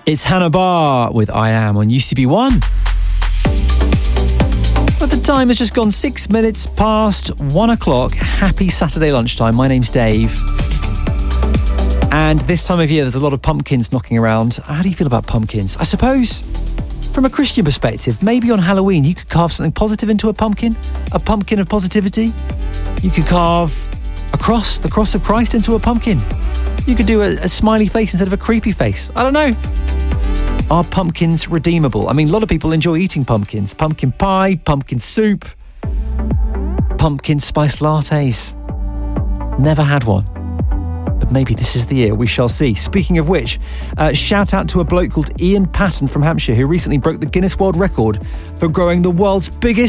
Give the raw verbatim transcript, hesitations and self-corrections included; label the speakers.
Speaker 1: It's Hannah Barr with I Am on U C B one. But the time has just gone six minutes past one o'clock. Happy Saturday lunchtime. My name's Dave. And this time of year, there's a lot of pumpkins knocking around. How do you feel about pumpkins? I suppose, from a Christian perspective, maybe on Halloween, you could carve something positive into a pumpkin. A pumpkin of positivity. You could carve a cross, the cross of Christ, into a pumpkin. You could do a, a smiley face instead of a creepy face. I don't know. Are pumpkins redeemable? I mean, a lot of people enjoy eating pumpkins. Pumpkin pie, pumpkin soup, pumpkin spice lattes. Never had one. But maybe this is the year, we shall see. Speaking of which, uh, shout out to a bloke called Ian Patton from Hampshire who recently broke the Guinness World Record for growing the world's biggest